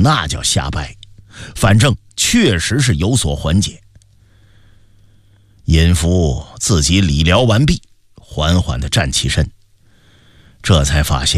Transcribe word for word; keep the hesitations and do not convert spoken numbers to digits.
那叫瞎掰，反正确实是有所缓解。尹福自己理疗完毕，缓缓地站起身，这才发现